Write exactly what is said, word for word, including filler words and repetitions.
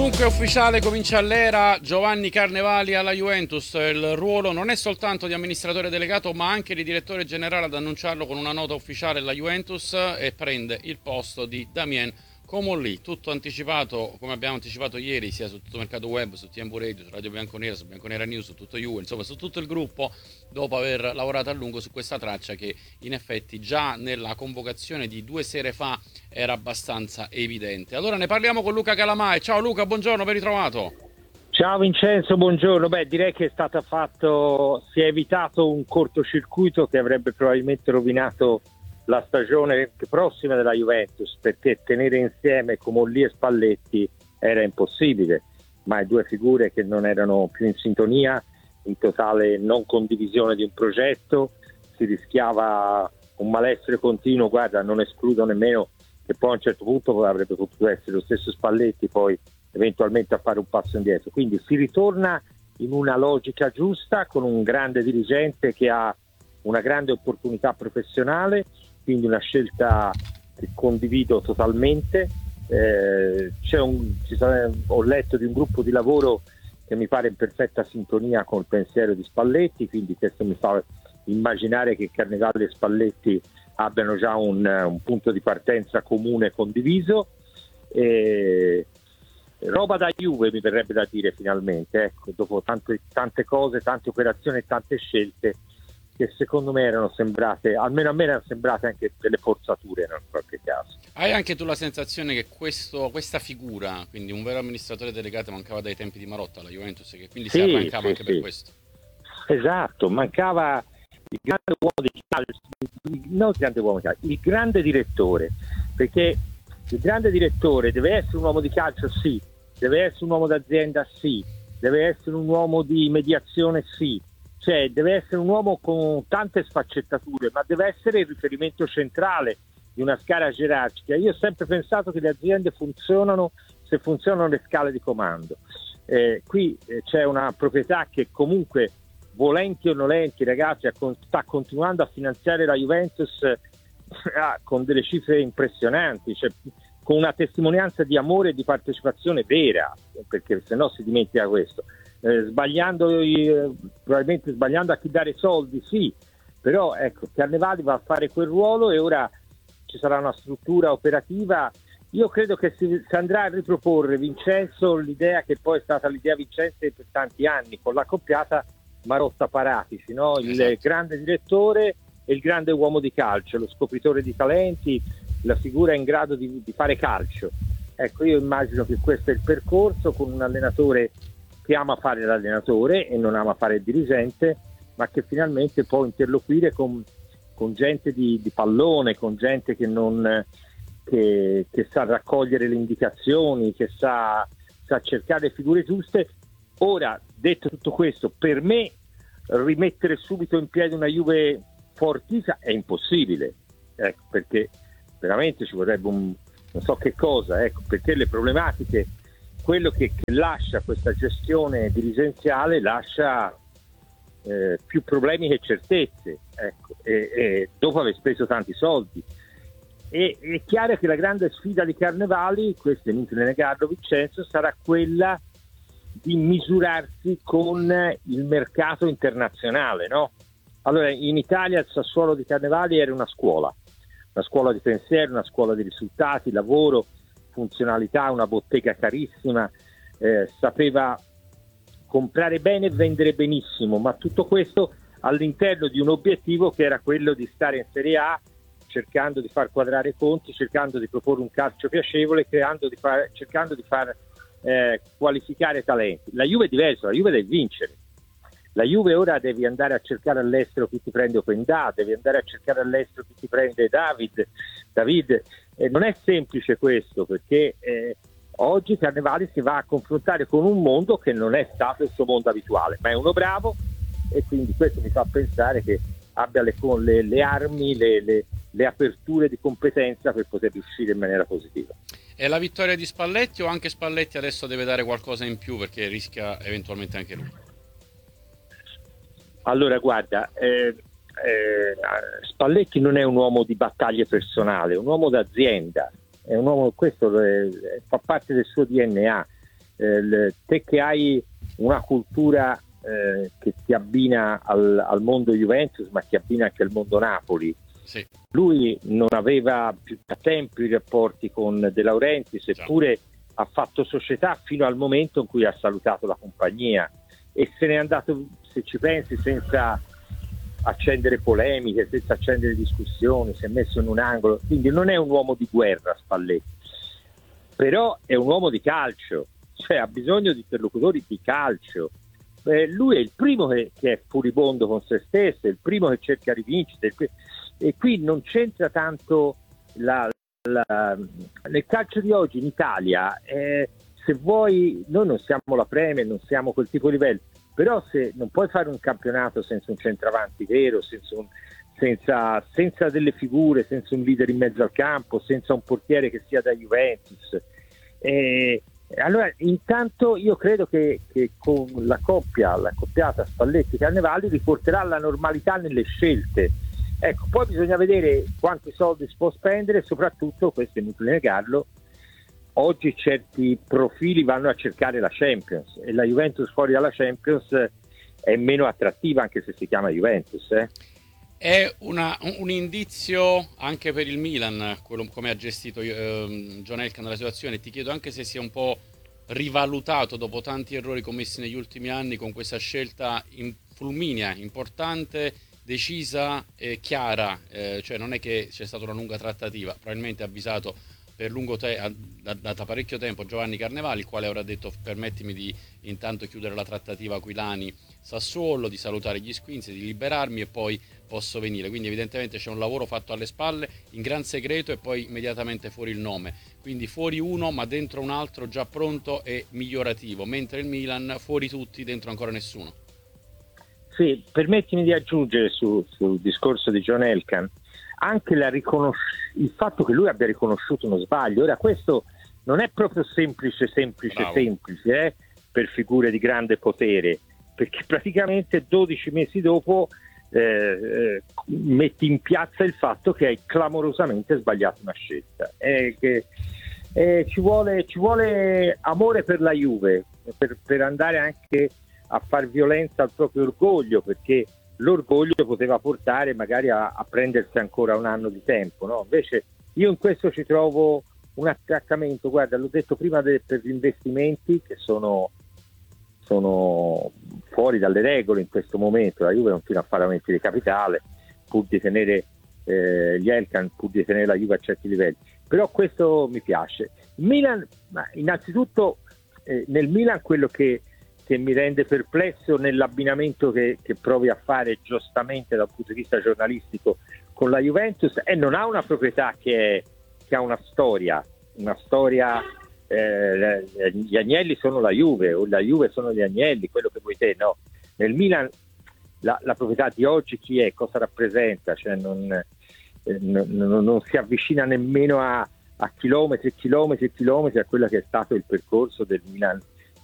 Dunque ufficiale, comincia l'era Giovanni Carnevali alla Juventus. Il ruolo non è soltanto di amministratore delegato ma anche di direttore generale, ad annunciarlo con una nota ufficiale la Juventus, e prende il posto di Damien Comolli. Tutto anticipato, come abbiamo anticipato ieri, sia su tutto il mercato web, su T M V Radio, su Radio Bianconera, su Bianconera News, su tutto Juve, insomma su tutto il gruppo, dopo aver lavorato a lungo su questa traccia che in effetti già nella convocazione di due sere fa era abbastanza evidente. Allora ne parliamo con Luca Calamai. Ciao Luca, buongiorno, ben ritrovato. Ciao Vincenzo, buongiorno. Beh, direi che è stato fatto, si è evitato un cortocircuito che avrebbe probabilmente rovinato la stagione prossima della Juventus, perché tenere insieme Comolli e Spalletti era impossibile, ma due figure che non erano più in sintonia, in totale non condivisione di un progetto, si rischiava un malessere continuo. Guarda, non escludo nemmeno che poi a un certo punto avrebbe potuto essere lo stesso Spalletti poi eventualmente a fare un passo indietro. Quindi si ritorna in una logica giusta, con un grande dirigente che ha una grande opportunità professionale, quindi una scelta che condivido totalmente. Eh, c'è un, ci sarà, ho letto di un gruppo di lavoro che mi pare in perfetta sintonia con il pensiero di Spalletti, quindi questo mi fa immaginare che Carnevali e Spalletti abbiano già un, un punto di partenza comune condiviso. E roba da Juve, mi verrebbe da dire, finalmente, ecco, dopo tante, tante cose, tante operazioni e tante scelte che secondo me erano sembrate, almeno a me erano sembrate anche delle forzature in qualche caso. Hai anche tu la sensazione che questo, questa figura, quindi un vero amministratore delegato, mancava dai tempi di Marotta alla Juventus, che quindi sì, si arrancava sì, anche sì. per questo? Esatto, mancava il grande uomo di calcio, non il grande uomo di calcio, il grande direttore, perché il grande direttore deve essere un uomo di calcio, sì, deve essere un uomo d'azienda, sì, deve essere un uomo di mediazione, sì, cioè deve essere un uomo con tante sfaccettature, ma deve essere il riferimento centrale di una scala gerarchica. Io ho sempre pensato che le aziende funzionano se funzionano le scale di comando. Eh, qui eh, c'è una proprietà che comunque, volenti o nolenti, ragazzi, sta continuando a finanziare la Juventus eh, con delle cifre impressionanti, cioè, con una testimonianza di amore e di partecipazione vera, perché se no si dimentica questo. Eh, sbagliando, eh, probabilmente sbagliando a chi dare soldi, sì, però ecco, Carnevali va a fare quel ruolo e ora ci sarà una struttura operativa. Io credo che si, si andrà a riproporre, Vincenzo, l'idea che poi è stata l'idea vincente per tanti anni, con l'accoppiata Marotta-Paratici, no? Il Esatto. grande direttore e il grande uomo di calcio, lo scopritore di talenti, la figura in grado di, di fare calcio. Ecco, io immagino che questo è il percorso, con un allenatore che ama fare l'allenatore e non ama fare il dirigente, ma che finalmente può interloquire con, con gente di, di pallone, con gente che, non, che, che sa raccogliere le indicazioni, che sa, sa cercare le figure giuste. Ora, detto tutto questo, per me rimettere subito in piedi una Juve fortissima è impossibile, ecco, perché veramente ci vorrebbe un non so che cosa, ecco, perché le problematiche, quello che, che lascia questa gestione dirigenziale lascia eh, più problemi che certezze, ecco, e, e dopo aver speso tanti soldi. E è chiaro che la grande sfida di Carnevali, questo è inutile negarlo Vincenzo, sarà quella di misurarsi con il mercato internazionale, no? Allora, in Italia il Sassuolo di Carnevali era una scuola, una scuola di pensiero, una scuola di risultati, lavoro, funzionalità, una bottega carissima, eh, sapeva comprare bene e vendere benissimo, ma tutto questo all'interno di un obiettivo che era quello di stare in Serie A, cercando di far quadrare i conti, cercando di proporre un calcio piacevole, creando di far, cercando di far eh, qualificare talenti. La Juve è diversa, la Juve deve vincere. La Juve ora devi andare a cercare all'estero chi ti prende Opendà, devi andare a cercare all'estero chi ti prende David. David. Eh, non è semplice questo, perché eh, oggi Carnevali si va a confrontare con un mondo che non è stato il suo mondo abituale, ma è uno bravo, e quindi questo mi fa pensare che abbia le, con le, le armi, le, le, le aperture di competenza per poter riuscire in maniera positiva. È la vittoria di Spalletti o anche Spalletti adesso deve dare qualcosa in più perché rischia eventualmente anche lui? Allora guarda, eh, eh, Spalletti non è un uomo di battaglie personali, è un uomo d'azienda, è un uomo, questo è, fa parte del suo D N A. eh, te che hai una cultura eh, che ti abbina al, al mondo Juventus, ma ti abbina anche al mondo Napoli. Sì. Lui non aveva più da tempo i rapporti con De Laurentiis, eppure ha fatto società fino al momento in cui ha salutato la compagnia e se n'è andato, se ci pensi, senza accendere polemiche, senza accendere discussioni, si è messo in un angolo. Quindi non è un uomo di guerra Spalletti, però è un uomo di calcio, cioè ha bisogno di interlocutori di calcio. Eh, lui è il primo che, che è furibondo con se stesso, è il primo che cerca rivincite, e qui non c'entra tanto la, la, nel calcio di oggi in Italia. Eh, se vuoi, noi non siamo la Premier, non siamo quel tipo di livello, però se non puoi fare un campionato senza un centravanti vero, senza, un, senza, senza delle figure, senza un leader in mezzo al campo, senza un portiere che sia da Juventus, eh, allora intanto io credo che, che con la coppia, la coppiata Spalletti-Carnevali riporterà la normalità nelle scelte. Ecco, poi bisogna vedere quanti soldi si può spendere e soprattutto, questo è inutile negarlo, oggi certi profili vanno a cercare la Champions e la Juventus fuori dalla Champions è meno attrattiva, anche se si chiama Juventus. Eh. È una, un indizio anche per il Milan, quello come ha gestito eh, John Elkann la situazione. Ti chiedo anche se sia un po' rivalutato dopo tanti errori commessi negli ultimi anni con questa scelta in fulminea, importante, decisa e chiara, eh, cioè non è che c'è stata una lunga trattativa, probabilmente ha avvisato per lungo tempo, da, da parecchio tempo Giovanni Carnevali, il quale avrà detto permettimi di intanto chiudere la trattativa Aquilani-Sassuolo, di salutare gli squinzi, di liberarmi e poi posso venire. Quindi evidentemente c'è un lavoro fatto alle spalle in gran segreto e poi immediatamente fuori il nome, quindi fuori uno ma dentro un altro già pronto e migliorativo, mentre il Milan fuori tutti, dentro ancora nessuno. Sì, permettimi di aggiungere su, sul discorso di John Elkann anche la riconosc- il fatto che lui abbia riconosciuto uno sbaglio. Ora questo non è proprio semplice, semplice, Bravo. semplice eh, per figure di grande potere, perché praticamente dodici mesi dopo eh, eh, metti in piazza il fatto che hai clamorosamente sbagliato una scelta. Eh, che, eh, ci, vuole, ci vuole amore per la Juve, per, per andare anche a far violenza al proprio orgoglio, perché l'orgoglio poteva portare magari a, a prendersi ancora un anno di tempo, no? Invece io in questo ci trovo un attaccamento, guarda, l'ho detto prima de, per gli investimenti che sono, sono fuori dalle regole in questo momento. La Juve non continua a fare aumenti di capitale pur di tenere eh, gli Elkann, pur di tenere la Juve a certi livelli, però questo mi piace. Milan, ma innanzitutto eh, nel Milan quello che che mi rende perplesso nell'abbinamento che, che provi a fare giustamente dal punto di vista giornalistico con la Juventus, e non ha una proprietà che, è, che ha una storia, una storia, eh, gli Agnelli sono la Juve o la Juve sono gli Agnelli, quello che vuoi te, no? Nel Milan la, la proprietà di oggi chi è, cosa rappresenta, cioè non, eh, non, non, non si avvicina nemmeno a, a chilometri e chilometri e chilometri a quello che è stato il percorso del Milan